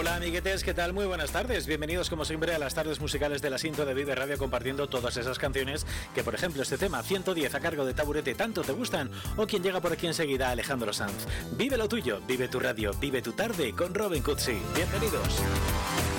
Hola amiguetes, ¿qué tal? Muy buenas tardes. Bienvenidos como siempre a las tardes musicales de la Sinto de Vive Radio, compartiendo todas esas canciones que, por ejemplo, este tema 110 a cargo de Taburete tanto te gustan, o quien llega por aquí enseguida, Alejandro Sanz. Vive lo tuyo, vive tu radio, vive tu tarde con Robin Cutsi. Bienvenidos.